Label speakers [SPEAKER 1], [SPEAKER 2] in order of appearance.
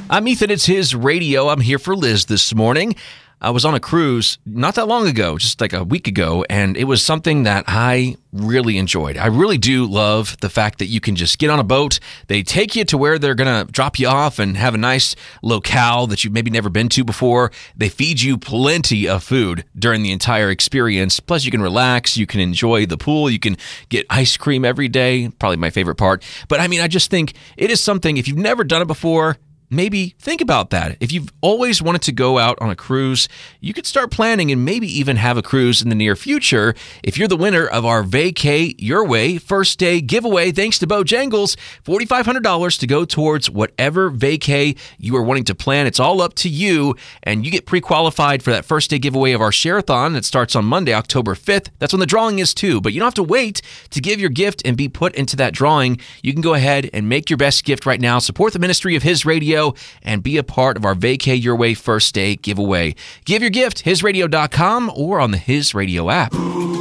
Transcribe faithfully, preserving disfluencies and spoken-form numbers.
[SPEAKER 1] I'm Ethan. It's His Radio. I'm here for Liz this morning. I was on a cruise not that long ago, just like a week ago, and it was something that I really enjoyed. I really do love the fact that you can just get on a boat. They take you to where they're going to drop you off and have a nice locale that you've maybe never been to before. They feed you plenty of food during the entire experience. Plus, you can relax. You can enjoy the pool. You can get ice cream every day. Probably my favorite part. But I mean, I just think it is something, if you've never done it before, maybe think about that. If you've always wanted to go out on a cruise, you could start planning and maybe even have a cruise in the near future. If you're the winner of our Vacay Your Way first day giveaway, thanks to Bojangles, four thousand five hundred dollars to go towards whatever vacay you are wanting to plan. It's all up to you, and you get pre-qualified for that first day giveaway of our Share-a-thon that starts on Monday, October fifth. That's when the drawing is too, but you don't have to wait to give your gift and be put into that drawing. You can go ahead and make your best gift right now. Support the ministry of His Radio and be a part of our Vacay Your Way first day giveaway. Give your gift, his radio dot com or on the His Radio app.